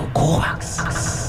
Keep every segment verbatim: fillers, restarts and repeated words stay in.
Korax.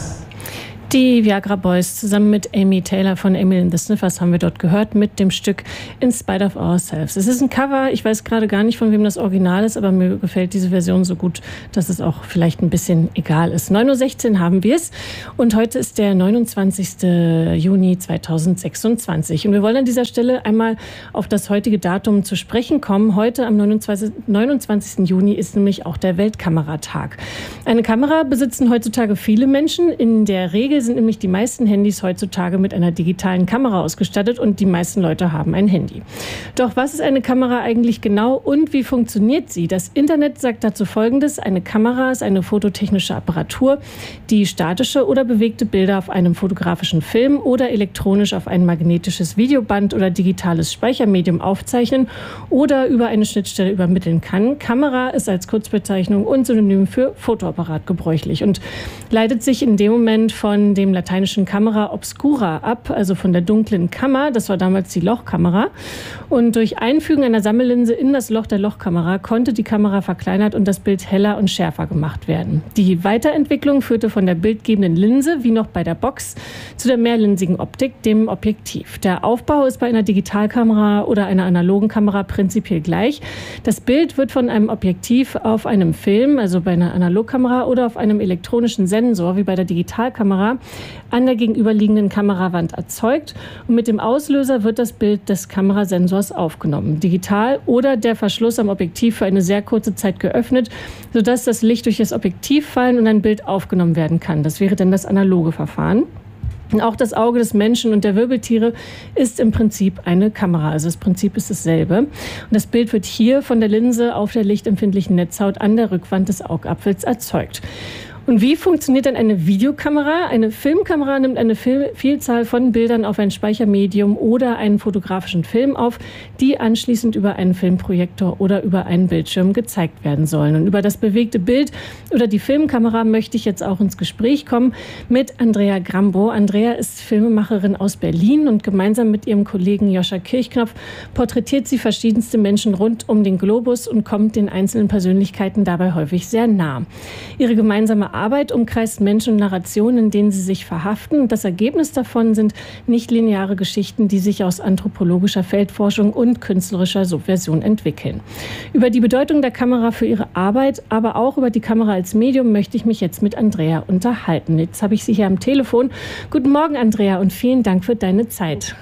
Die Viagra Boys zusammen mit Amy Taylor von Emily and the Sniffers haben wir dort gehört mit dem Stück In Spite of Ourselves. Es ist ein Cover, ich weiß gerade gar nicht, von wem das Original ist, aber mir gefällt diese Version so gut, dass es auch vielleicht ein bisschen egal ist. neun Uhr sechzehn haben wir es und heute ist der neunundzwanzigster Juni zweitausendsechsundzwanzig. Und wir wollen an dieser Stelle einmal auf das heutige Datum zu sprechen kommen. Heute am neunundzwanzigsten Juni ist nämlich auch der Weltkameratag. Eine Kamera besitzen heutzutage viele Menschen. In der Regel sind nämlich die meisten Handys heutzutage mit einer digitalen Kamera ausgestattet und die meisten Leute haben ein Handy. Doch was ist eine Kamera eigentlich genau und wie funktioniert sie? Das Internet sagt dazu Folgendes: Eine Kamera ist eine fototechnische Apparatur, die statische oder bewegte Bilder auf einem fotografischen Film oder elektronisch auf ein magnetisches Videoband oder digitales Speichermedium aufzeichnen oder über eine Schnittstelle übermitteln kann. Kamera ist als Kurzbezeichnung und Synonym für Fotoapparat gebräuchlich und leitet sich in dem Moment von dem lateinischen Camera obscura ab, also von der dunklen Kammer. Das war damals die Lochkamera. Und durch Einfügen einer Sammellinse in das Loch der Lochkamera konnte die Kamera verkleinert und das Bild heller und schärfer gemacht werden. Die Weiterentwicklung führte von der bildgebenden Linse, wie noch bei der Box, zu der mehrlinsigen Optik, dem Objektiv. Der Aufbau ist bei einer Digitalkamera oder einer analogen Kamera prinzipiell gleich. Das Bild wird von einem Objektiv auf einem Film, also bei einer Analogkamera, oder auf einem elektronischen Sensor, wie bei der Digitalkamera, an der gegenüberliegenden Kamerawand erzeugt und mit dem Auslöser wird das Bild des Kamerasensors aufgenommen. Digital oder der Verschluss am Objektiv für eine sehr kurze Zeit geöffnet, sodass das Licht durch das Objektiv fallen und ein Bild aufgenommen werden kann. Das wäre dann das analoge Verfahren. Und auch das Auge des Menschen und der Wirbeltiere ist im Prinzip eine Kamera. Also das Prinzip ist dasselbe. Und das Bild wird hier von der Linse auf der lichtempfindlichen Netzhaut an der Rückwand des Augapfels erzeugt. Und wie funktioniert dann eine Videokamera? Eine Filmkamera nimmt eine Vielzahl von Bildern auf ein Speichermedium oder einen fotografischen Film auf, die anschließend über einen Filmprojektor oder über einen Bildschirm gezeigt werden sollen. Und über das bewegte Bild oder die Filmkamera möchte ich jetzt auch ins Gespräch kommen mit Andrea Grambo. Andrea ist Filmemacherin aus Berlin und gemeinsam mit ihrem Kollegen Joscha Kirchknopf porträtiert sie verschiedenste Menschen rund um den Globus und kommt den einzelnen Persönlichkeiten dabei häufig sehr nah. Ihre gemeinsame Arbeit umkreist Menschen und Narrationen, in denen sie sich verhaften. Das Ergebnis davon sind nichtlineare Geschichten, die sich aus anthropologischer Feldforschung und künstlerischer Subversion entwickeln. Über die Bedeutung der Kamera für ihre Arbeit, aber auch über die Kamera als Medium möchte ich mich jetzt mit Andrea unterhalten. Jetzt habe ich sie hier am Telefon. Guten Morgen, Andrea, und vielen Dank für deine Zeit.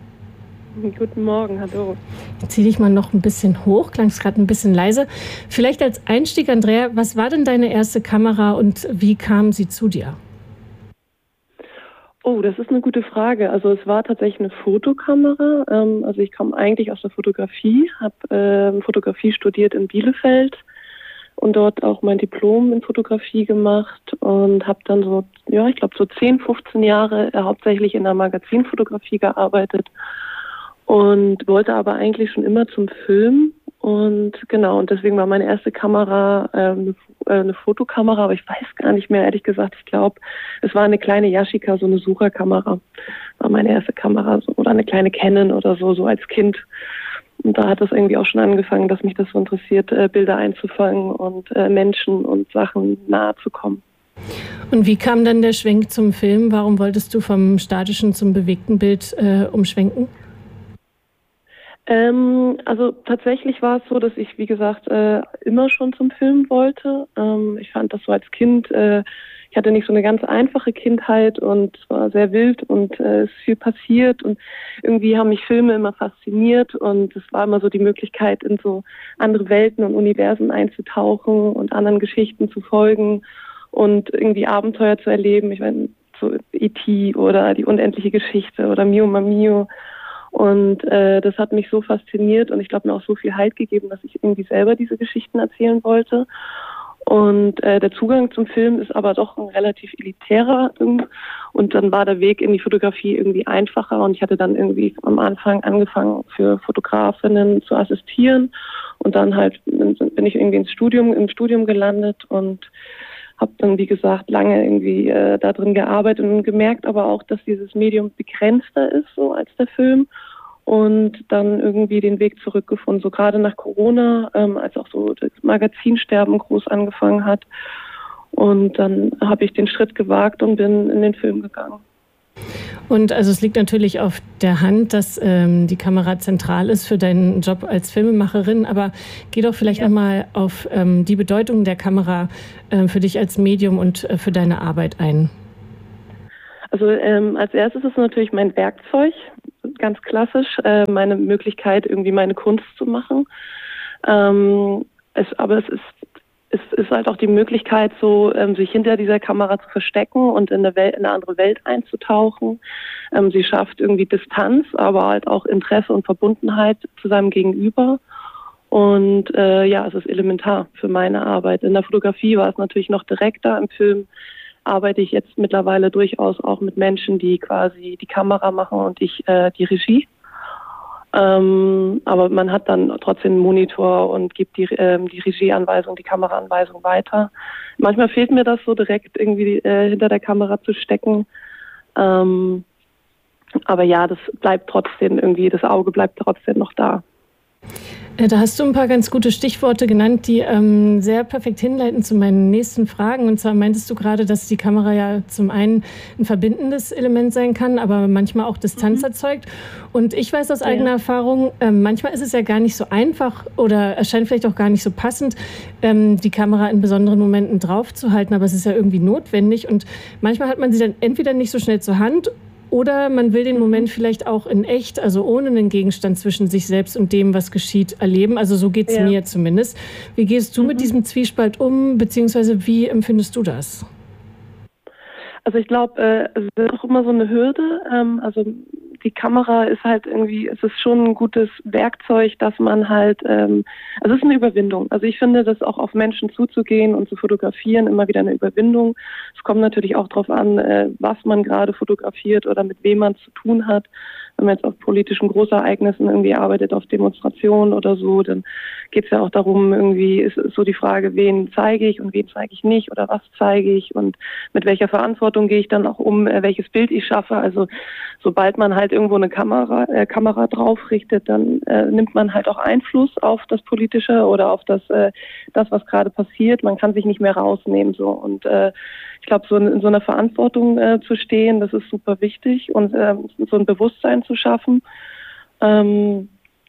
Guten Morgen, hallo. Jetzt zieh dich mal noch ein bisschen hoch, klang es gerade ein bisschen leise. Vielleicht als Einstieg, Andrea, was war denn deine erste Kamera und wie kam sie zu dir? Oh, das ist eine gute Frage. Also es war tatsächlich eine Fotokamera. Also ich komme eigentlich aus der Fotografie, habe Fotografie studiert in Bielefeld und dort auch mein Diplom in Fotografie gemacht und habe dann so, ja, ich glaube so zehn, fünfzehn Jahre hauptsächlich in der Magazinfotografie gearbeitet. Und wollte aber eigentlich schon immer zum Film. Und genau, und deswegen war meine erste Kamera ähm, eine Fotokamera, aber ich weiß gar nicht mehr, ehrlich gesagt. Ich glaube, es war eine kleine Yashica, so eine Sucherkamera. War meine erste Kamera, so, oder eine kleine Canon oder so, so als Kind. Und da hat es irgendwie auch schon angefangen, dass mich das so interessiert, äh, Bilder einzufangen und äh, Menschen und Sachen nahe zu kommen. Und wie kam dann der Schwenk zum Film? Warum wolltest du vom statischen zum bewegten Bild äh, umschwenken? Ähm, also tatsächlich war es so, dass ich, wie gesagt, äh, immer schon zum Film wollte. Ähm, ich fand das so als Kind, äh, ich hatte nicht so eine ganz einfache Kindheit und es war sehr wild und äh, es ist viel passiert und irgendwie haben mich Filme immer fasziniert und es war immer so die Möglichkeit, in so andere Welten und Universen einzutauchen und anderen Geschichten zu folgen und irgendwie Abenteuer zu erleben. Ich meine, so E T oder Die unendliche Geschichte oder Mio Mio. Und äh, das hat mich so fasziniert und ich glaube mir auch so viel Halt gegeben, dass ich irgendwie selber diese Geschichten erzählen wollte. Und äh, der Zugang zum Film ist aber doch ein relativ elitärer. Und dann war der Weg in die Fotografie irgendwie einfacher. Und ich hatte dann irgendwie am Anfang angefangen, für Fotografinnen zu assistieren. Und dann halt bin ich irgendwie ins Studium, im Studium gelandet und habe dann, wie gesagt, lange irgendwie äh, da drin gearbeitet und gemerkt aber auch, dass dieses Medium begrenzter ist, so als der Film. Und dann irgendwie den Weg zurückgefunden, so gerade nach Corona, ähm, als auch so das Magazinsterben groß angefangen hat. Und dann habe ich den Schritt gewagt und bin in den Film gegangen. Und also es liegt natürlich auf der Hand, dass ähm, die Kamera zentral ist für deinen Job als Filmemacherin, aber geh doch vielleicht ja. nochmal auf ähm, die Bedeutung der Kamera äh, für dich als Medium und äh, für deine Arbeit ein. Also ähm, als erstes ist es natürlich mein Werkzeug, ganz klassisch, äh, meine Möglichkeit, irgendwie meine Kunst zu machen. Ähm, es, aber es ist Es ist halt auch die Möglichkeit, so ähm, sich hinter dieser Kamera zu verstecken und in eine, Welt, in eine andere Welt einzutauchen. Ähm, sie schafft irgendwie Distanz, aber halt auch Interesse und Verbundenheit zu seinem Gegenüber. Und äh, ja, es ist elementar für meine Arbeit. In der Fotografie war es natürlich noch direkter. Im Film arbeite ich jetzt mittlerweile durchaus auch mit Menschen, die quasi die Kamera machen und ich äh, die Regie. Ähm, aber man hat dann trotzdem einen Monitor und gibt die, ähm, die Regieanweisung, die Kameraanweisung weiter. Manchmal fehlt mir das so direkt irgendwie äh, hinter der Kamera zu stecken. Ähm, aber ja, das bleibt trotzdem irgendwie, das Auge bleibt trotzdem noch da. Da hast du ein paar ganz gute Stichworte genannt, die ähm, sehr perfekt hinleiten zu meinen nächsten Fragen. Und zwar meintest du gerade, dass die Kamera ja zum einen ein verbindendes Element sein kann, aber manchmal auch Distanz mhm. erzeugt. Und ich weiß aus eigener ja. Erfahrung, ähm, manchmal ist es ja gar nicht so einfach oder erscheint vielleicht auch gar nicht so passend, ähm, die Kamera in besonderen Momenten draufzuhalten. Aber es ist ja irgendwie notwendig. Und manchmal hat man sie dann entweder nicht so schnell zur Hand, oder man will den Moment vielleicht auch in echt, also ohne einen Gegenstand zwischen sich selbst und dem, was geschieht, erleben. Also so geht es ja. mir zumindest. Wie gehst du mhm. mit diesem Zwiespalt um, beziehungsweise wie empfindest du das? Also ich glaube, äh, es ist auch immer so eine Hürde. Ähm, also die Kamera ist halt irgendwie, es ist schon ein gutes Werkzeug, dass man halt, ähm, also es ist eine Überwindung. Also ich finde, das auch auf Menschen zuzugehen und zu fotografieren, immer wieder eine Überwindung. Es kommt natürlich auch darauf an, äh, was man gerade fotografiert oder mit wem man es zu tun hat. Wenn man jetzt auf politischen Großereignissen irgendwie arbeitet, auf Demonstrationen oder so, dann geht es ja auch darum, irgendwie ist so die Frage, wen zeige ich und wen zeige ich nicht oder was zeige ich und mit welcher Verantwortung gehe ich dann auch um, äh, welches Bild ich schaffe. Also sobald man halt irgendwo eine Kamera, äh, Kamera drauf richtet, dann äh, nimmt man halt auch Einfluss auf das Politische oder auf das, äh, das was gerade passiert. Man kann sich nicht mehr rausnehmen so und äh, ich glaube, so in, in so einer Verantwortung äh, zu stehen, das ist super wichtig und äh, so ein Bewusstsein zu schaffen. Ähm,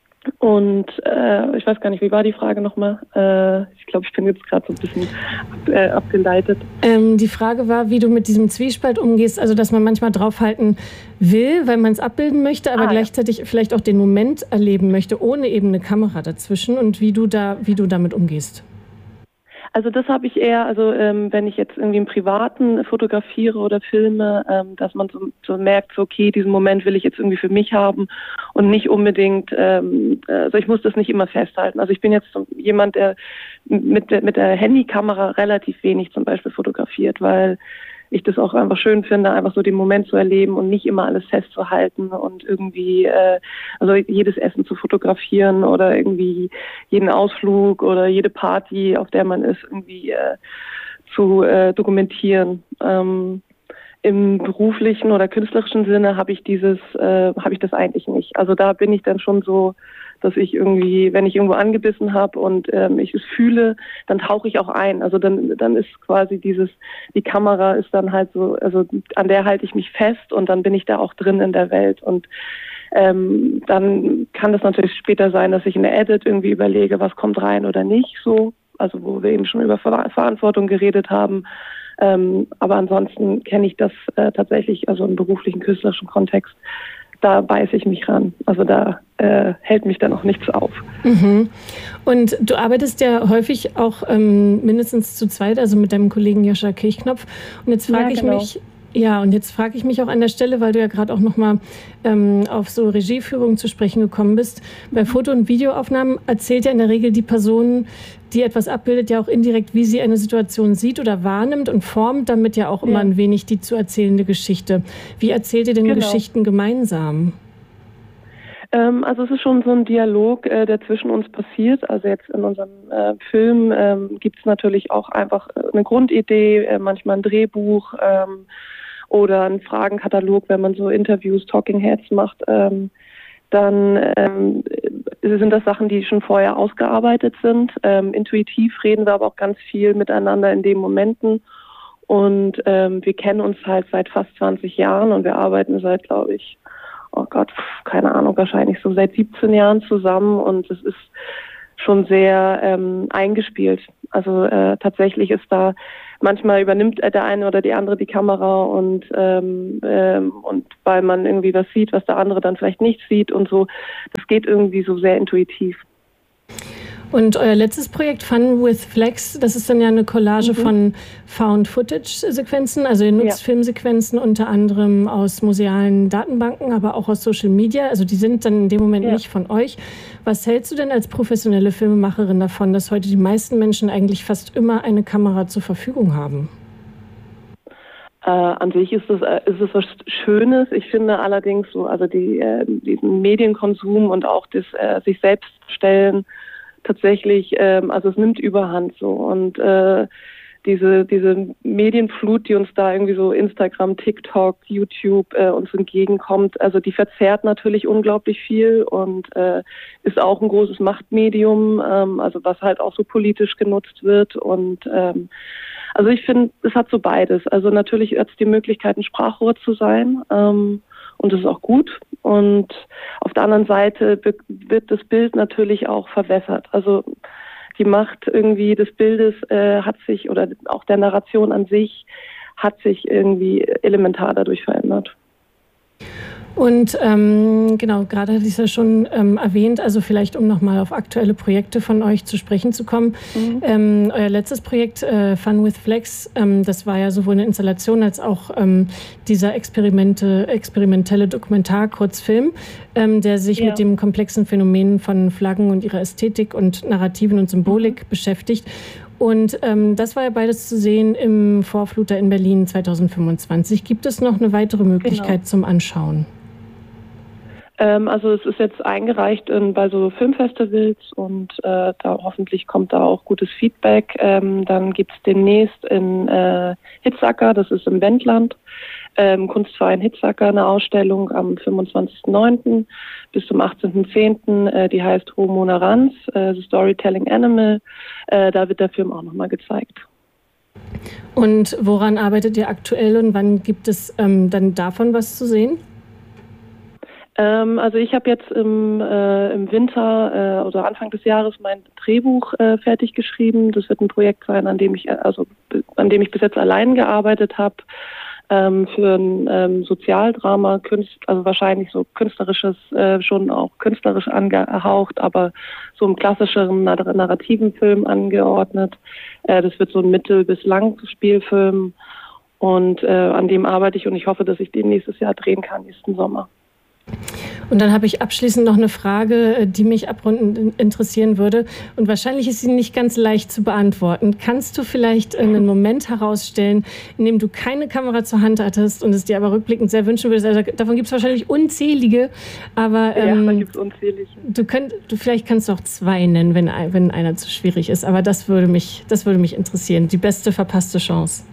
und äh, ich weiß gar nicht, wie war die Frage nochmal? Äh, ich glaube, ich bin jetzt gerade so ein bisschen ab, äh, abgeleitet. Ähm, die Frage war, wie du mit diesem Zwiespalt umgehst, also dass man manchmal draufhalten will, weil man es abbilden möchte, aber ah, gleichzeitig ja. vielleicht auch den Moment erleben möchte, ohne eben eine Kamera dazwischen und wie du da, wie du damit umgehst. Also das habe ich eher, also ähm, wenn ich jetzt irgendwie im Privaten fotografiere oder filme, ähm, dass man so, so merkt, so, okay, diesen Moment will ich jetzt irgendwie für mich haben und nicht unbedingt, ähm, also ich muss das nicht immer festhalten. Also ich bin jetzt so jemand, der mit der, mit der Handykamera relativ wenig zum Beispiel fotografiert, weil ich das auch einfach schön finde, einfach so den Moment zu erleben und nicht immer alles festzuhalten und irgendwie, äh, also jedes Essen zu fotografieren oder irgendwie jeden Ausflug oder jede Party, auf der man ist, irgendwie äh, zu äh, dokumentieren. Ähm, Im beruflichen oder künstlerischen Sinne habe ich dieses, äh, habe ich das eigentlich nicht. Also da bin ich dann schon so, dass ich irgendwie, wenn ich irgendwo angebissen habe und ähm, ich es fühle, dann tauche ich auch ein. Also dann, dann ist quasi dieses, die Kamera ist dann halt so, also an der halte ich mich fest und dann bin ich da auch drin in der Welt. Und ähm, dann kann das natürlich später sein, dass ich in der Edit irgendwie überlege, was kommt rein oder nicht so. Also wo wir eben schon über Ver- Verantwortung geredet haben. Ähm, aber ansonsten kenne ich das äh, tatsächlich, also im beruflichen, künstlerischen Kontext, da beiße ich mich ran. Also da äh, hält mich dann auch nichts auf. Mhm. Und du arbeitest ja häufig auch ähm, mindestens zu zweit, also mit deinem Kollegen Joscha Kirchknopf. Und jetzt frage ja, ich genau. mich, ja, und jetzt frage ich mich auch an der Stelle, weil du ja gerade auch nochmal ähm, auf so Regieführung zu sprechen gekommen bist. Bei Foto- und Videoaufnahmen erzählt ja in der Regel die Person, die etwas abbildet, ja auch indirekt, wie sie eine Situation sieht oder wahrnimmt und formt damit ja auch immer ja. ein wenig die zu erzählende Geschichte. Wie erzählt ihr denn genau. Geschichten gemeinsam? Ähm, also es ist schon so ein Dialog, äh, der zwischen uns passiert. Also jetzt in unserem äh, Film ähm, gibt es natürlich auch einfach eine Grundidee, äh, manchmal ein Drehbuch ähm, oder ein Fragenkatalog, wenn man so Interviews, Talking Heads macht. Ähm, dann ähm, sind das Sachen, die schon vorher ausgearbeitet sind. Ähm, intuitiv reden wir aber auch ganz viel miteinander in den Momenten. Und ähm, wir kennen uns halt seit fast zwanzig Jahren und wir arbeiten seit, glaube ich, oh Gott, keine Ahnung, wahrscheinlich so seit siebzehn Jahren zusammen. Und es ist schon sehr ähm, eingespielt. Also äh, tatsächlich ist da, manchmal übernimmt der eine oder die andere die Kamera und ähm, ähm, und weil man irgendwie was sieht, was der andere dann vielleicht nicht sieht und so. Das geht irgendwie so sehr intuitiv. Und euer letztes Projekt, Fun with Flex, das ist dann ja eine Collage mhm. von Found-Footage-Sequenzen. Also ihr nutzt ja. Filmsequenzen unter anderem aus musealen Datenbanken, aber auch aus Social Media. Also die sind dann in dem Moment ja. nicht von euch. Was hältst du denn als professionelle Filmemacherin davon, dass heute die meisten Menschen eigentlich fast immer eine Kamera zur Verfügung haben? Äh, an sich ist es, äh, ist es was Schönes. Ich finde allerdings so, also die, äh, diesen Medienkonsum und auch das äh, sich selbst stellen, tatsächlich, ähm, also es nimmt Überhand so und äh, diese diese Medienflut, die uns da irgendwie so Instagram, TikTok, YouTube äh, uns entgegenkommt, also die verzerrt natürlich unglaublich viel und äh, ist auch ein großes Machtmedium, ähm, also was halt auch so politisch genutzt wird und ähm, also ich finde, es hat so beides. Also natürlich hat es die Möglichkeit, ein Sprachrohr zu sein. Ähm, Und das ist auch gut. Und auf der anderen Seite wird das Bild natürlich auch verwässert. Also die Macht irgendwie des Bildes äh, hat sich, oder auch der Narration an sich, hat sich irgendwie elementar dadurch verändert. Und ähm, genau, gerade hatte ich es ja schon ähm, erwähnt, also vielleicht um nochmal auf aktuelle Projekte von euch zu sprechen zu kommen. Mhm. Ähm, euer letztes Projekt, äh, Fun with Flex, ähm, das war ja sowohl eine Installation als auch ähm, dieser Experimente, experimentelle Dokumentar-Kurzfilm, ähm, der sich ja. mit dem komplexen Phänomen von Flaggen und ihrer Ästhetik und Narrativen und Symbolik mhm. beschäftigt. Und ähm, das war ja beides zu sehen im Vorfluter in Berlin zwanzig fünfundzwanzig. Gibt es noch eine weitere Möglichkeit genau. zum Anschauen? Ähm, also es ist jetzt eingereicht in, bei so Filmfestivals und äh, da hoffentlich kommt da auch gutes Feedback. Ähm, dann gibt es demnächst in äh, Hitzacker, das ist im Wendland, ähm, Kunstverein Hitzacker, eine Ausstellung am fünfundzwanzigsten neunten bis zum achtzehnten zehnten Äh, die heißt Homo Narans, äh, The Storytelling Animal. Äh, da wird der Film auch nochmal gezeigt. Und woran arbeitet ihr aktuell und wann gibt es ähm, dann davon was zu sehen? Ähm, also ich habe jetzt im, äh, im Winter äh, oder Anfang des Jahres mein Drehbuch äh, fertig geschrieben. Das wird ein Projekt sein, an dem ich also an dem ich bis jetzt allein gearbeitet habe. Ähm, für ein ähm, Sozialdrama, Künst, also wahrscheinlich so künstlerisches, äh, schon auch künstlerisch angehaucht, aber so im klassischeren narrativen Film angeordnet. Äh, das wird so ein Mittel- bis Langspielfilm und äh, an dem arbeite ich und ich hoffe, dass ich den nächstes Jahr drehen kann, nächsten Sommer. Und dann habe ich abschließend noch eine Frage, die mich abrundend interessieren würde. Und wahrscheinlich ist sie nicht ganz leicht zu beantworten. Kannst du vielleicht einen Moment herausstellen, in dem du keine Kamera zur Hand hattest und es dir aber rückblickend sehr wünschen würdest? Also davon gibt es wahrscheinlich unzählige, aber ähm, ja, da gibt's unzählige. Du könnt, du vielleicht kannst du auch zwei nennen, wenn, wenn einer zu schwierig ist. Aber das würde mich, das würde mich interessieren. Die beste verpasste Chance.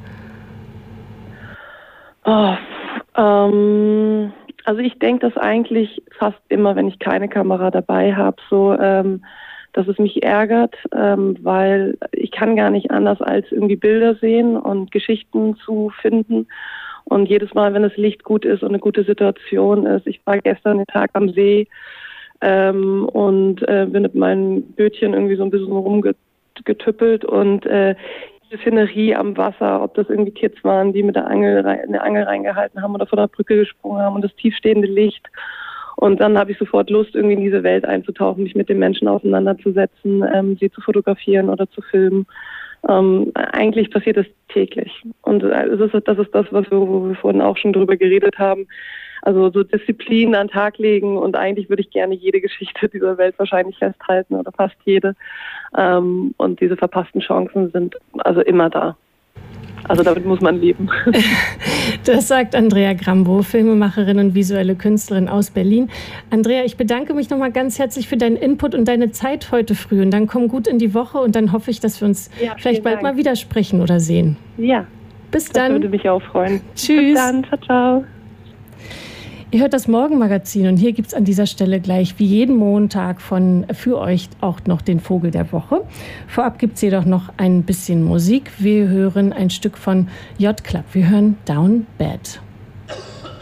Oh, ähm... Also ich denke das eigentlich fast immer, wenn ich keine Kamera dabei habe, so, ähm, dass es mich ärgert, ähm, weil ich kann gar nicht anders als irgendwie Bilder sehen und Geschichten zu finden. Und jedes Mal, wenn das Licht gut ist und eine gute Situation ist, ich war gestern den Tag am See ähm, und äh, bin mit meinem Bötchen irgendwie so ein bisschen rumgetüppelt und äh, die Szenerie am Wasser, ob das irgendwie Kids waren, die mit der Angel rein, eine Angel reingehalten haben oder von der Brücke gesprungen haben und das tiefstehende Licht. Und dann habe ich sofort Lust, irgendwie in diese Welt einzutauchen, mich mit den Menschen auseinanderzusetzen, ähm, sie zu fotografieren oder zu filmen. Ähm, eigentlich passiert das täglich. Und das ist, das ist das, was wir, wo wir vorhin auch schon drüber geredet haben. Also so Disziplin an den Tag legen und eigentlich würde ich gerne jede Geschichte dieser Welt wahrscheinlich festhalten oder fast jede. Ähm, und diese verpassten Chancen sind also immer da. Also damit muss man leben. Das sagt Andrea Grambo, Filmemacherin und visuelle Künstlerin aus Berlin. Andrea, ich bedanke mich nochmal ganz herzlich für deinen Input und deine Zeit heute früh. Und dann komm gut in die Woche und dann hoffe ich, dass wir uns ja, vielleicht bald Dank. mal wieder sprechen oder sehen. Ja, bis dann. Das würde mich auch freuen. Tschüss. Bis dann, ciao, ciao. Ihr hört das Morgenmagazin und hier gibt es an dieser Stelle gleich wie jeden Montag von für euch auch noch den Vogel der Woche. Vorab gibt es jedoch noch ein bisschen Musik. Wir hören ein Stück von J-Club. Wir hören Down Bad.